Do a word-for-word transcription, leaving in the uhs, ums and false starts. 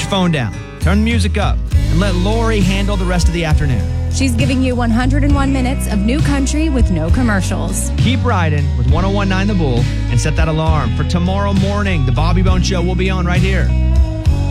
your phone down, turn the music up, and let Lori handle the rest of the afternoon. She's giving you one hundred one minutes of new country with no commercials. Keep riding with one oh one point nine The Bull and set that alarm for tomorrow morning. The Bobby Bone Show will be on right here.